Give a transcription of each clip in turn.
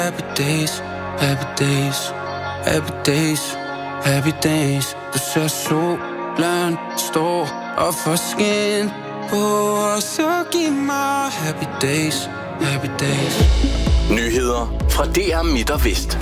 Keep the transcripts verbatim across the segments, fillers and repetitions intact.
Happy days, happy days, happy days, happy days. Du ser solen stå og få skin på, og så giv mig happy days, happy days. Nyheder fra D R Midt og Vest.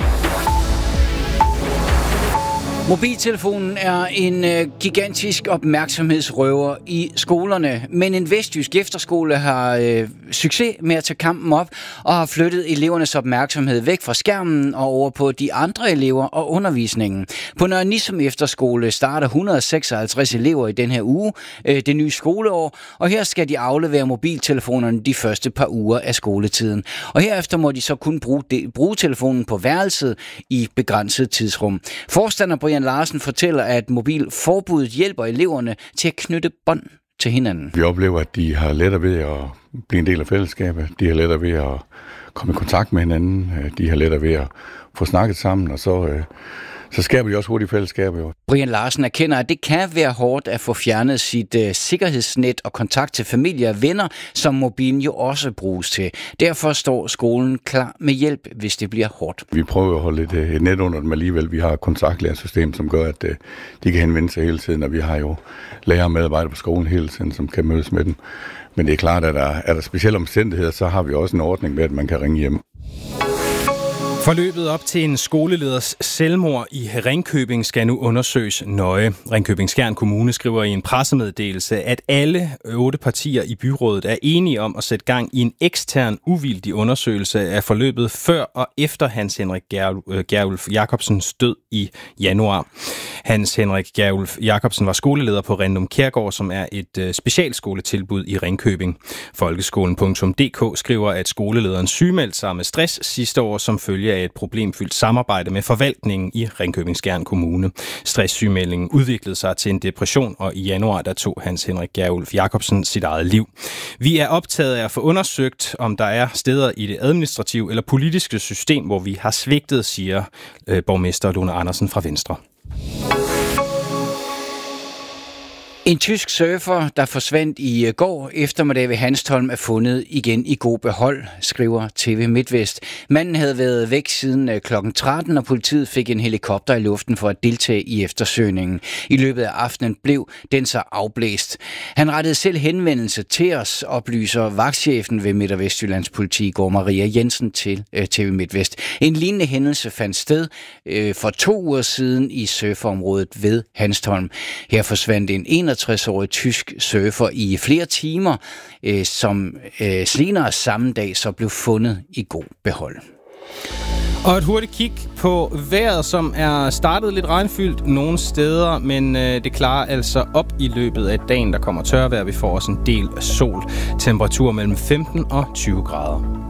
Mobiltelefonen er en øh, gigantisk opmærksomhedsrøver i skolerne, men en vestjysk efterskole har øh, succes med at tage kampen op og har flyttet elevernes opmærksomhed væk fra skærmen og over på de andre elever og undervisningen. På Nørre Nissum Efterskole starter et hundrede og seksoghalvtreds elever i den her uge, øh, det nye skoleår, og her skal de aflevere mobiltelefonerne de første par uger af skoletiden. Og herefter må de så kun bruge, de, bruge telefonen på værelset i begrænset tidsrum. Forstander Brian Larsen fortæller, at mobilforbuddet hjælper eleverne til at knytte bånd til hinanden. Vi oplever, at de har lettere ved at blive en del af fællesskabet. De har lettere ved at komme i kontakt med hinanden. De har lettere ved at få snakket sammen, og så, så skaber de også hurtigt fællesskaber. Brian Larsen erkender, at det kan være hårdt at få fjernet sit uh, sikkerhedsnet og kontakt til familie og venner, som mobilen jo også bruges til. Derfor står skolen klar med hjælp, hvis det bliver hårdt. Vi prøver at holde et, et net under dem alligevel. Vi har et kontaktlærersystem, som gør, at uh, de kan henvende sig hele tiden, og vi har jo lærere og medarbejdere på skolen hele tiden, som kan mødes med dem. Men det er klart, at der er der specielle omstændigheder, så har vi også en ordning med, at man kan ringe hjem. Forløbet op til en skoleleders selvmord i Ringkøbing skal nu undersøges nøje. Ringkøbing Skjern Kommune skriver i en pressemeddelelse, at alle otte partier i byrådet er enige om at sætte gang i en ekstern uvildig undersøgelse af forløbet før og efter Hans Henrik Gerulf Jacobsens død i januar. Hans Henrik Gerulf Jacobsen var skoleleder på Rendum Kjærgaard, som er et specialskoletilbud i Ringkøbing. Folkeskolen punktum d k skriver, at skolelederen sygemeldte sig med stress sidste år som følge af et problemfyldt samarbejde med forvaltningen i Ringkøbing Skjern Kommune. Stresssygemeldingen udviklede sig til en depression, og i januar der tog Hans Henrik Gerulf Jacobsen sit eget liv. Vi er optaget af at få undersøgt, om der er steder i det administrative eller politiske system, hvor vi har svigtet, siger øh, borgmester Lone Andersen fra Venstre. En tysk surfer, der forsvandt i går eftermiddag ved Hanstholm, er fundet igen i god behold, skriver T V MidtVest. Manden havde været væk siden klokken tretten, og politiet fik en helikopter i luften for at deltage i eftersøgningen. I løbet af aftenen blev den så afblæst. Han rettede selv henvendelse til os, oplyser vagtchefen ved Midt- og Vestjyllands politi i går, Maria Jensen, til T V MidtVest. En lignende hændelse fandt sted øh, for to uger siden i surferområdet ved Hanstholm. Her forsvandt en enogtres-årig tysk surfer i flere timer, øh, som øh, senere samme dag så blev fundet i god behold. Og et hurtigt kig på vejret, som er startet lidt regnfyldt nogle steder, men øh, det klarer altså op i løbet af dagen. Der kommer tørvejr, vi får også en del sol. Temperatur mellem femten og tyve grader.